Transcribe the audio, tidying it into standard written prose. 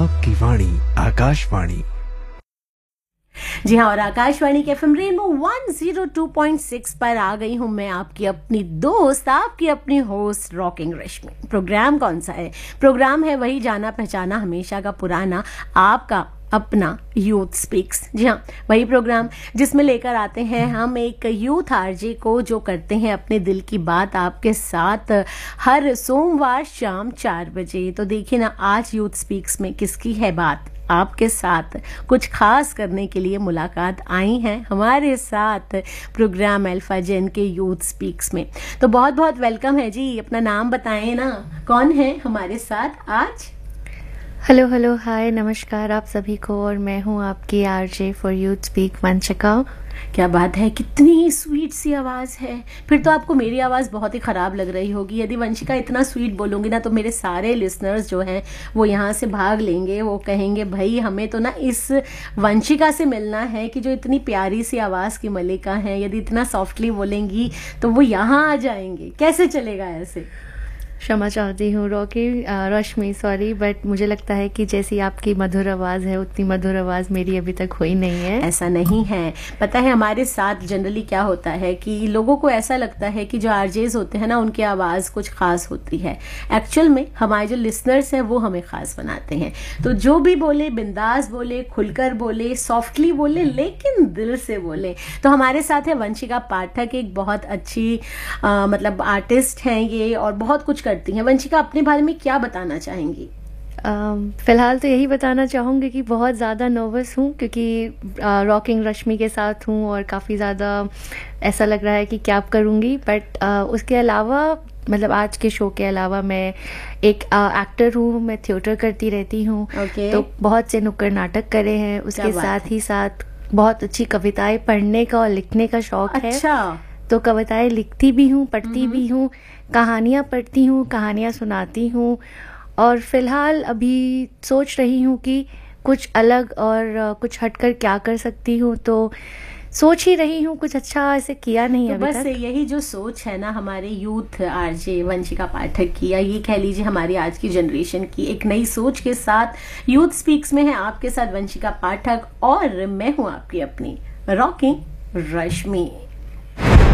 आपकी वाणी आकाशवाणी। जी हाँ, और आकाशवाणी के एफएम रेनबो 102.6 पर आ गई हूँ मैं, आपकी अपनी दोस्त, आपकी अपनी होस्ट रॉकिंग रश्मि। प्रोग्राम कौन सा है? प्रोग्राम है वही जाना पहचाना हमेशा का पुराना, आपका अपना यूथ स्पीक्स। जी हाँ, वही प्रोग्राम जिसमें लेकर आते हैं हम एक यूथ आरजे को, जो करते हैं अपने दिल की बात आपके साथ हर सोमवार शाम 4 बजे। तो देखिए ना, आज यूथ स्पीक्स में किसकी है बात? आपके साथ कुछ खास करने के लिए मुलाकात आई हैं हमारे साथ प्रोग्राम अल्फा जेन के यूथ स्पीक्स में। तो बहुत बहुत वेलकम है जी। अपना नाम बताएं ना, कौन है हमारे साथ आज? हेलो हेलो, हाय, नमस्कार आप सभी को। और मैं हूँ आपकी RJ for youth speak Vanshika. क्या बात है, कितनी स्वीट सी आवाज़ है। फिर तो आपको मेरी आवाज़ बहुत ही ख़राब लग रही होगी। यदि वंशिका इतना स्वीट बोलूँगी ना, तो मेरे सारे लिसनर्स जो हैं वो यहाँ से भाग लेंगे। वो कहेंगे भाई हमें तो ना इस वंशिका से मिलना है कि जो इतनी प्यारी सी आवाज़ की मलिका हैं। यदि इतना सॉफ्टली बोलेंगी तो वो यहाँ आ जाएंगे। कैसे चलेगा ऐसे? क्षमा चाहती हूँ रश्मि, सॉरी, बट मुझे लगता है कि जैसी आपकी मधुर आवाज़ है उतनी मधुर आवाज़ मेरी अभी तक हुई नहीं है। ऐसा नहीं है। पता है हमारे साथ जनरली क्या होता है कि लोगों को ऐसा लगता है कि जो आरजेज होते हैं ना, उनकी आवाज़ कुछ खास होती है। एक्चुअल में हमारे जो लिसनर्स हैं वो हमें खास बनाते हैं। तो जो भी बोले बिंदास बोले, खुलकर बोले, सॉफ्टली बोले, लेकिन दिल से बोले। तो हमारे साथ है वंशिका पाठक, एक बहुत अच्छी मतलब आर्टिस्ट हैं ये, और बहुत कुछ करती हैं। वंशिका, अपने बारे में क्या बताना चाहेंगी? फ़िलहाल तो यही बताना चाहूँगी कि बहुत ज़्यादा नर्वस हूँ, क्योंकि रॉकिंग रश्मि के साथ हूँ और काफ़ी ज़्यादा ऐसा लग रहा है कि क्या करूँगी। बट उसके अलावा, मतलब आज के शो के अलावा, मैं एक एक्टर हूँ, मैं थिएटर करती रहती हूँ। तो बहुत से नुक्कड़ नाटक करे हैं। उसके साथ ही साथ बहुत अच्छी कविताएं पढ़ने का और लिखने का शौक है। तो कविताएं लिखती भी हूँ, पढ़ती भी हूँ, कहानियाँ पढ़ती हूँ, कहानियाँ सुनाती हूँ। और फिलहाल अभी सोच रही हूँ कि कुछ अलग और कुछ हटकर क्या कर सकती हूँ। तो सोच ही रही हूँ, कुछ अच्छा ऐसे किया नहीं तो अभी बस तक। यही जो सोच है ना हमारे यूथ आरजे वंशिका पाठक की, या ये कह लीजिए हमारी आज की जनरेशन की, एक नई सोच के साथ यूथ स्पीक्स में है आपके साथ वंशिका पाठक, और मैं हूँ आपकी अपनी रॉकिंग रश्मि।